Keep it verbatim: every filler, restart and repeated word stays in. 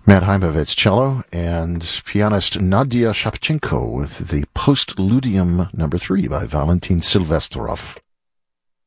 Matt Heimovitz, cello, and pianist Nadia Shapchenko with the Postludium number three by Valentin Silvestrov.